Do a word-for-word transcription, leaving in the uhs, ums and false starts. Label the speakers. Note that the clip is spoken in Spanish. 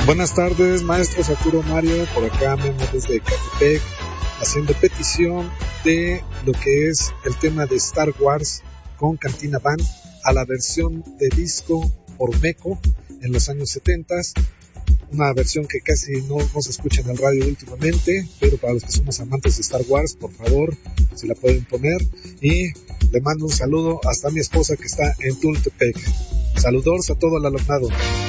Speaker 1: Buenas tardes, maestro Sakuro Mario, por acá Memo desde Catepec, haciendo petición de lo que es el tema de Star Wars con Cantina Band a la versión de disco por Meco en los años setenta, una versión que casi no, no se escucha en el radio últimamente, pero para los que somos amantes de Star Wars, por favor, si la pueden poner. Y le mando un saludo hasta mi esposa que está en Tultepec. Saludos a todo el alumnado.